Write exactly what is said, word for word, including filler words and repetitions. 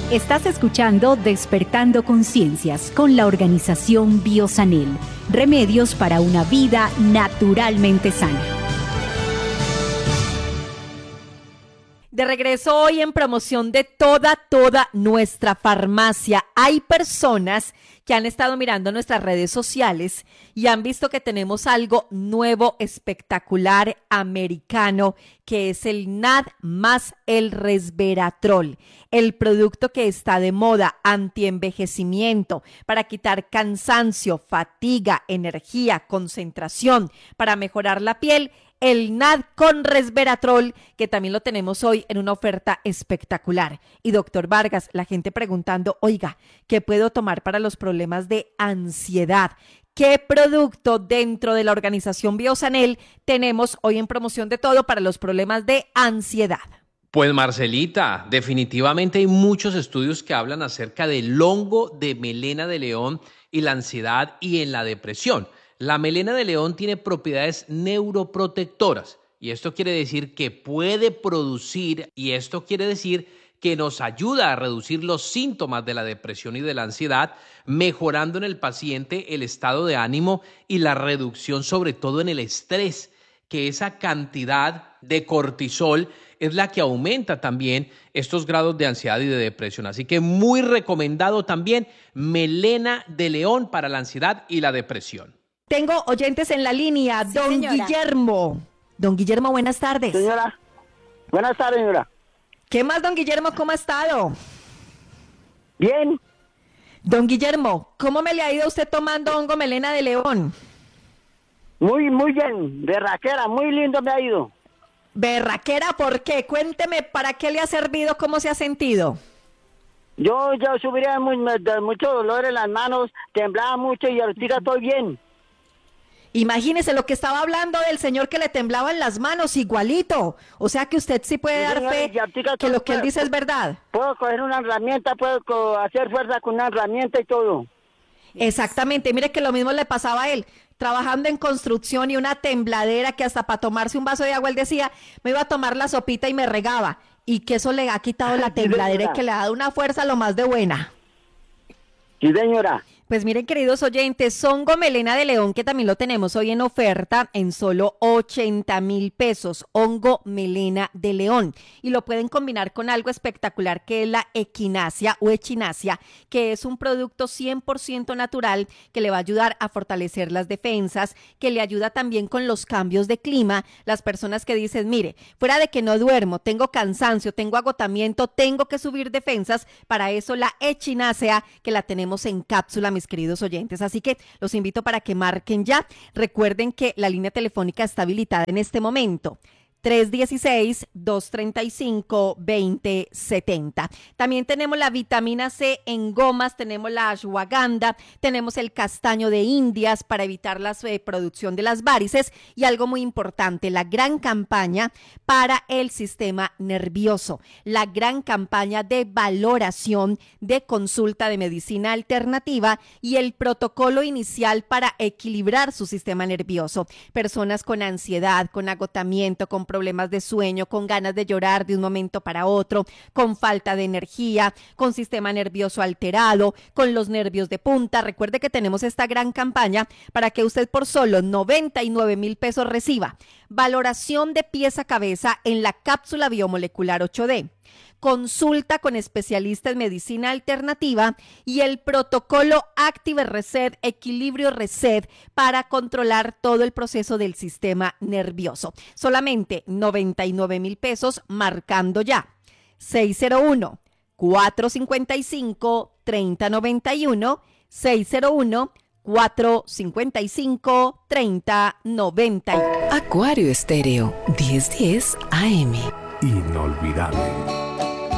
Estás escuchando Despertando Conciencias con la organización Biosanel. Remedios para una vida naturalmente sana. De regreso hoy en promoción de toda, toda nuestra farmacia. Hay personas que han estado mirando nuestras redes sociales y han visto que tenemos algo nuevo, espectacular, americano, que es el N A D más el resveratrol, el producto que está de moda, antienvejecimiento, para quitar cansancio, fatiga, energía, concentración, para mejorar la piel. El N A D con resveratrol, que también lo tenemos hoy en una oferta espectacular. Y doctor Vargas, la gente preguntando, oiga, ¿qué puedo tomar para los problemas de ansiedad? ¿Qué producto dentro de la organización Biosanel tenemos hoy en promoción de todo para los problemas de ansiedad? Pues Marcelita, definitivamente hay muchos estudios que hablan acerca del hongo de melena de león y la ansiedad y en la depresión. La melena de león tiene propiedades neuroprotectoras y esto quiere decir que puede producir y esto quiere decir que nos ayuda a reducir los síntomas de la depresión y de la ansiedad, mejorando en el paciente el estado de ánimo y la reducción sobre todo en el estrés, que esa cantidad de cortisol es la que aumenta también estos grados de ansiedad y de depresión. Así que muy recomendado también melena de león para la ansiedad y la depresión. Tengo oyentes en la línea, Sí, don señora. Guillermo. Don Guillermo, buenas tardes. Señora, buenas tardes, señora. ¿Qué más, don Guillermo? ¿Cómo ha estado? Bien, Don Guillermo, ¿cómo me le ha ido a usted tomando hongo melena de león? muy, muy bien, de raquera, muy lindo me ha ido. Berraquera, ¿por qué? Cuénteme, ¿para qué le ha servido? ¿Cómo se ha sentido? Yo ya subiría muy, me- de mucho dolor en las manos, temblaba mucho y ahorita estoy bien. Imagínese lo que estaba hablando del señor que le temblaban las manos, igualito. O sea que usted sí puede Sí, dar señora, fe y ahorita que lo que él puedo- dice es verdad. Puedo coger una herramienta, puedo co- hacer fuerza con una herramienta y todo. Exactamente, mire que lo mismo le pasaba a él, trabajando en construcción y una tembladera que hasta para tomarse un vaso de agua él decía, me iba a tomar la sopita y me regaba. Y que eso le ha quitado la Sí, tembladera y señora. que le ha dado una fuerza lo más de buena. Sí, señora. Pues miren, queridos oyentes, hongo melena de león, que también lo tenemos hoy en oferta en solo ochenta mil pesos, hongo melena de león. Y lo pueden combinar con algo espectacular que es la equinacia o echinacia, que es un producto cien por ciento natural que le va a ayudar a fortalecer las defensas, que le ayuda también con los cambios de clima. Las personas que dicen, mire, fuera de que no duermo, tengo cansancio, tengo agotamiento, tengo que subir defensas, para eso la echinacea, que la tenemos en cápsula, mis queridos oyentes. Así que los invito para que marquen ya. Recuerden que la línea telefónica está habilitada en este momento. tres uno seis, dos tres cinco, dos cero siete cero. También tenemos la vitamina C en gomas, tenemos la ashwagandha, tenemos el castaño de Indias para evitar la eh, producción de las varices y algo muy importante, la gran campaña para el sistema nervioso, la gran campaña de valoración de consulta de medicina alternativa y el protocolo inicial para equilibrar su sistema nervioso. Personas con ansiedad, con agotamiento, con problemas de sueño, con ganas de llorar de un momento para otro, con falta de energía, con sistema nervioso alterado, con los nervios de punta. Recuerde que tenemos esta gran campaña para que usted por solo noventa y nueve mil pesos reciba valoración de pies a cabeza en la cápsula biomolecular ocho D. Consulta con especialistas en medicina alternativa y el protocolo Active Reset, Equilibrio Reset para controlar todo el proceso del sistema nervioso. Solamente noventa y nueve mil pesos marcando ya. seis cero uno, cuatro cinco cinco, tres cero nueve uno, seis cero uno, cuatro cinco cinco, tres cero nueve uno. Acuario Estéreo, diez diez A M. Inolvidable.